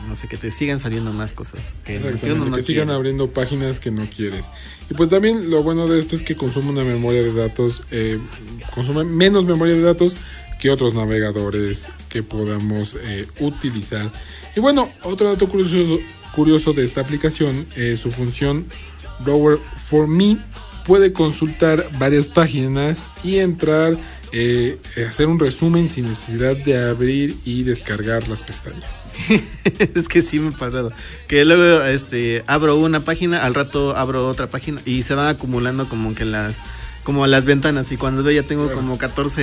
no sé, que te sigan saliendo más cosas que uno Exactamente, no que sigan quiere. abriendo páginas que no quieres. Y pues también lo bueno de esto es que consume una memoria de datos, consume menos memoria de datos que otros navegadores que podamos utilizar. Y bueno, otro dato curioso de esta aplicación, su función Browser for Me, puede consultar varias páginas y entrar, hacer un resumen sin necesidad de abrir y descargar las pestañas. Es que sí me ha pasado. Que luego abro una página, al rato abro otra página y se van acumulando como las ventanas. Y cuando veo ya tengo como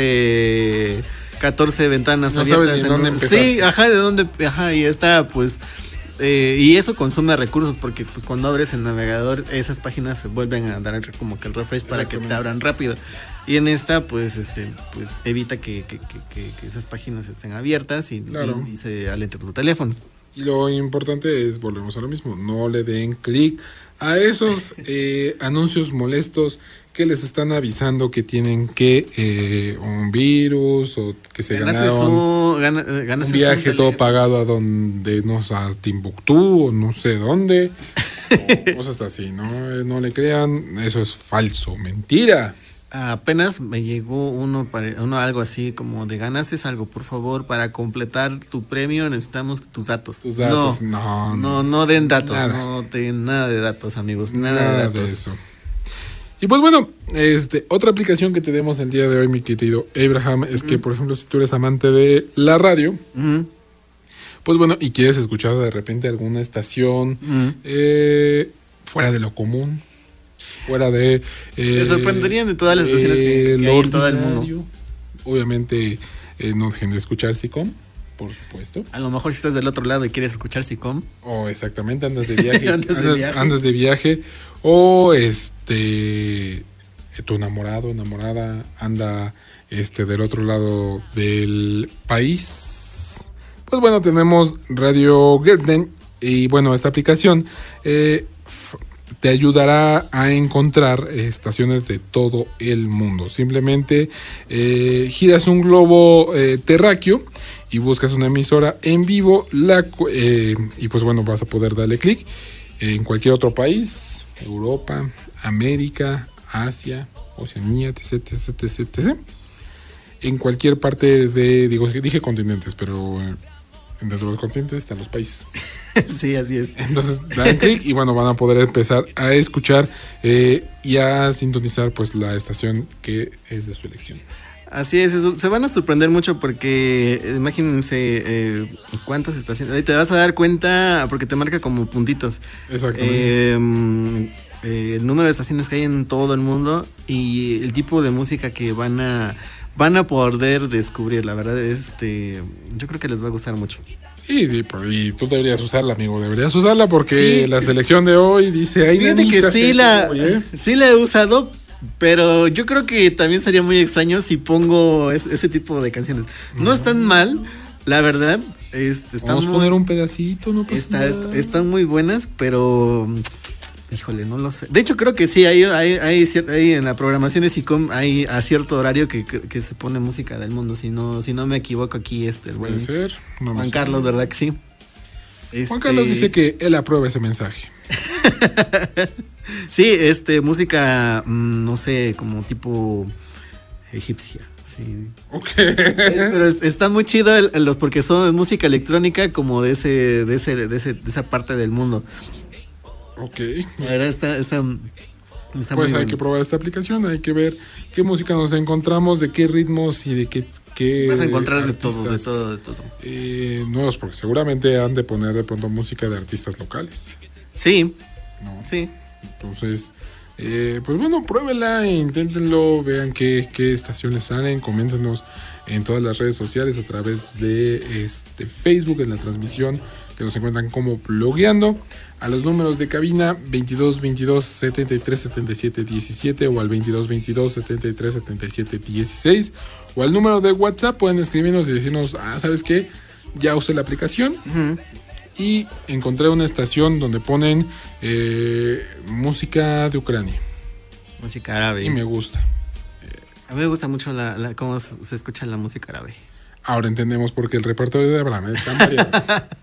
14 ventanas No abiertas. sabes ni dónde empezaste. Sí, de dónde, y está pues. Y eso consume recursos porque pues cuando abres el navegador esas páginas se vuelven a dar como que el refresh para que te abran rápido. Y en esta pues pues evita que esas páginas estén abiertas y se alente tu teléfono. Y lo importante es, volvemos a lo mismo, no le den clic a esos anuncios molestos que les están avisando que tienen que un virus o que se ganaron un viaje todo pagado a donde a Timbuktu o no sé dónde o cosas así, no le crean, eso es falso, mentira. Apenas me llegó uno algo así como de ganases algo, por favor, para completar tu premio necesitamos tus datos. Tus datos, no den datos, no den nada de datos, amigos, nada de datos. De eso. Y pues bueno, otra aplicación que tenemos el día de hoy, mi querido Abraham, es que, por ejemplo, si tú eres amante de la radio, pues bueno, y quieres escuchar de repente alguna estación fuera de lo común, fuera de... se sorprenderían de todas las estaciones que hay en todo el mundo. Obviamente, no dejen de escuchar SICOM, por supuesto. A lo mejor si estás del otro lado y quieres escuchar SICOM. Exactamente, andas de viaje. andas de viaje. O tu enamorada anda del otro lado del país. Pues bueno, tenemos Radio Garden. Y bueno, esta aplicación te ayudará a encontrar estaciones de todo el mundo. Simplemente giras un globo terráqueo y buscas una emisora en vivo y pues bueno, vas a poder darle clic en cualquier otro país, Europa, América, Asia, Oceanía, etc. En cualquier parte dije continentes, pero dentro de los continentes están los países. Sí, así es. Entonces dan clic y bueno, van a poder empezar a escuchar y a sintonizar pues la estación que es de su elección. Así es, se van a sorprender mucho porque imagínense cuántas estaciones. Ahí te vas a dar cuenta porque te marca como puntitos. Exactamente. El número de estaciones que hay en todo el mundo y el tipo de música que van a poder descubrir. La verdad, yo creo que les va a gustar mucho. Sí, y tú deberías usarla, amigo. Deberías usarla porque la selección de hoy dice... Fíjate que sí la he usado, pero yo creo que también sería muy extraño si pongo ese tipo de canciones. No están mal, la verdad. Vamos a poner un pedacito, no pasa nada. Están muy buenas, pero... Híjole, no lo sé. De hecho, creo que sí, hay en la programación de SICOM hay a cierto horario que se pone música del mundo. Si no me equivoco, aquí el buen puede ser. No Juan Carlos, ¿verdad que sí? Juan Carlos dice que él aprueba ese mensaje. Sí, música, no sé, como tipo egipcia. Sí. Okay. Pero está muy chido porque son música electrónica como de esa parte del mundo. Ok. La verdad está pues hay que probar esta aplicación, hay que ver qué música nos encontramos, de qué ritmos y de qué vas a encontrar artistas, de todo. Nuevos, porque seguramente han de poner de pronto música de artistas locales. Sí. ¿No? Sí. Entonces, pues bueno, pruébenla, inténtenlo, vean qué estaciones salen, coméntenos en todas las redes sociales a través de Facebook en la transmisión que nos encuentran como Blogueando. A los números de cabina 22 22 73 77 17 o al 22 22 73 77 16 o al número de WhatsApp pueden escribirnos y decirnos, ¿sabes qué? Ya usé la aplicación y encontré una estación donde ponen música de Ucrania. Música árabe. Y me gusta. A mí me gusta mucho cómo se escucha la música árabe. Ahora entendemos por qué el repertorio de Abraham es tan variado.